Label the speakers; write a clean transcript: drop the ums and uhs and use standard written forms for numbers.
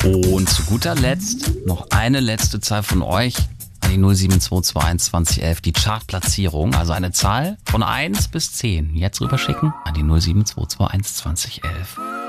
Speaker 1: Und zu guter Letzt noch eine letzte Zahl von euch an die 07221 2011, die Chartplatzierung, also eine Zahl von 1 bis 10. Jetzt rüberschicken an die 07221 2011.